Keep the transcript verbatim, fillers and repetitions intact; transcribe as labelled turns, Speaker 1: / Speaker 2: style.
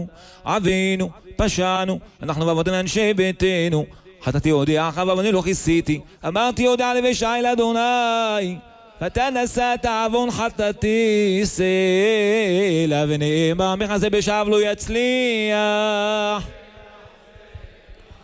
Speaker 1: אבינו, פשענו, אנחנו ואבותינו אנשי ביתנו, חטאתי הודיעך ועווני לא כיסיתי, אמרתי הודעה לבשי לאדוני, ואתה נשאת עוון חטאתי סלע, ונאמר מחזה בשב לא יצליח.